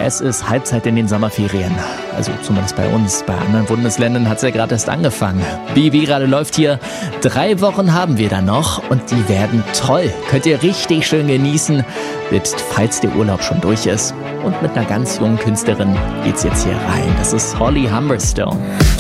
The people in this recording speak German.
Es ist Halbzeit in den Sommerferien. Also zumindest bei uns. Bei anderen Bundesländern hat es ja gerade erst angefangen. Wie gerade läuft hier. 3 Wochen haben wir da noch und die werden toll. Könnt ihr richtig schön genießen, falls der Urlaub schon durch ist. Und mit einer ganz jungen Künstlerin geht's jetzt hier rein. Das ist Holly Humberstone.